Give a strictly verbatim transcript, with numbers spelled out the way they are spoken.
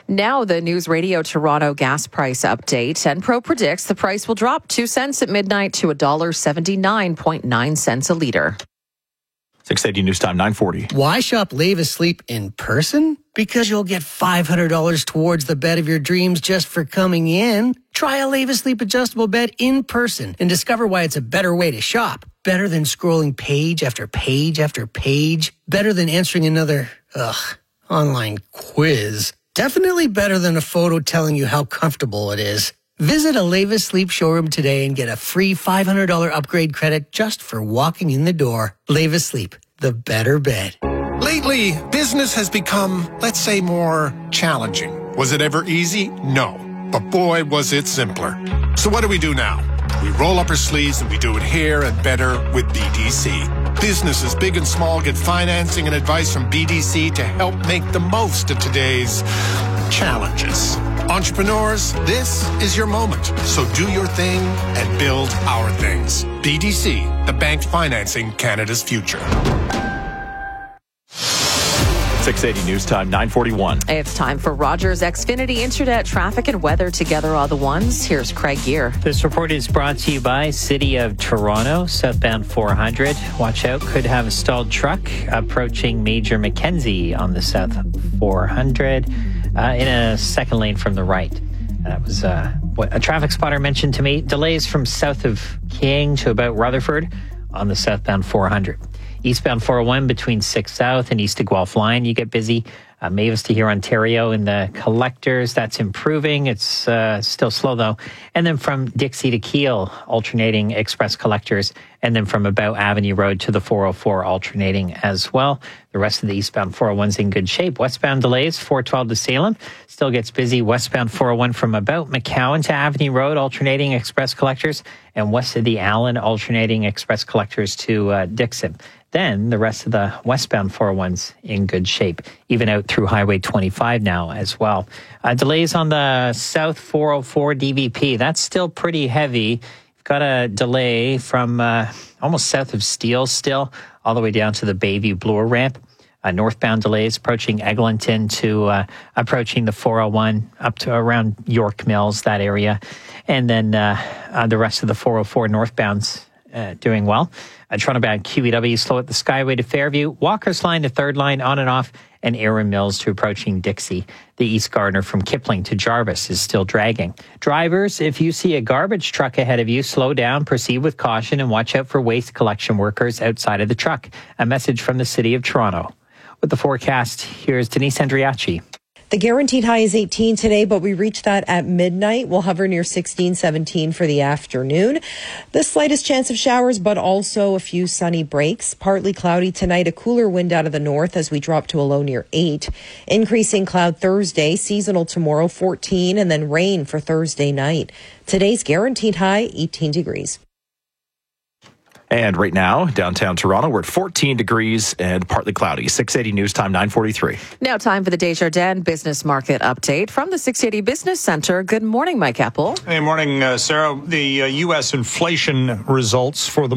Now the News Radio Toronto gas price update. Enpro predicts the price will drop two cents at midnight to one dollar seventy-nine point nine cents a litre. six eighty News Time, nine forty. Why shop Lave Asleep in person? Because you'll get five hundred dollars towards the bed of your dreams just for coming in. Try a Lave Asleep adjustable bed in person and discover why it's a better way to shop. Better than scrolling page after page after page. Better than answering another, ugh, online quiz. Definitely better than a photo telling you how comfortable it is. Visit a Lave Asleep showroom today and get a free five hundred dollars upgrade credit just for walking in the door. Lave Asleep, the better bed. Lately, business has become, let's say, more challenging. Was it ever easy? No. But boy, was it simpler. So what do we do now? We roll up our sleeves and we do it here and better with B D C. Businesses big and small get financing and advice from B D C to help make the most of today's challenges. Entrepreneurs, this is your moment. So do your thing and build our things. B D C, the bank financing Canada's future. six eighty News Time, nine forty-one. It's time for Rogers Xfinity Internet traffic and weather together all the ones. Here's Craig Gear. This report is brought to you by City of Toronto, southbound four hundred. Watch out, could have a stalled truck approaching Major Mackenzie on the south four hundred uh, in a second lane from the right. That was uh, what a traffic spotter mentioned to me. Delays from south of King to about Rutherford on the southbound four hundred. Eastbound four oh one between six South and East to Guelph line, you get busy. Uh, Mavis to here, Ontario, in the collectors, that's improving. It's uh, still slow, though. And then from Dixie to Keele, alternating express collectors. And then from about Avenue Road to the four oh four, alternating as well. The rest of the eastbound four oh one's in good shape. Westbound delays, four twelve to Salem, still gets busy. Westbound four oh one from about McCowan to Avenue Road, alternating express collectors. And west of the Allen, alternating express collectors to uh, Dixon. Then the rest of the westbound four oh one's in good shape, even out through Highway twenty-five now as well. Uh, delays on the South four oh four D V P. That's still pretty heavy. You've got a delay from uh, almost south of Steele still, all the way down to the Bayview Bloor ramp. Uh, northbound delays approaching Eglinton to uh, approaching the four oh one up to around York Mills, that area. And then uh, uh, the rest of the four oh four northbound's Uh, doing well. Uh, Toronto-bound Q E W slow at the Skyway to Fairview, Walker's Line to Third Line on and off, and Erin Mills to approaching Dixie. The East Gardiner from Kipling to Jarvis is still dragging. Drivers, if you see a garbage truck ahead of you, slow down, proceed with caution, and watch out for waste collection workers outside of the truck. A message from the City of Toronto. With the forecast, here's Denise Andriachi. The guaranteed high is eighteen today, but we reach that at midnight. We'll hover near sixteen, seventeen for the afternoon. The slightest chance of showers, but also a few sunny breaks. Partly cloudy tonight, a cooler wind out of the north as we drop to a low near eight. Increasing cloud Thursday, seasonal tomorrow, fourteen, and then rain for Thursday night. Today's guaranteed high, eighteen degrees. And right now, downtown Toronto, we're at fourteen degrees and partly cloudy. six eighty News Time, nine forty-three. Now time for the Desjardins Business Market Update from the six eighty Business Center. Good morning, Mike Apple. Hey, morning, uh, Sarah. The uh, U S inflation results for the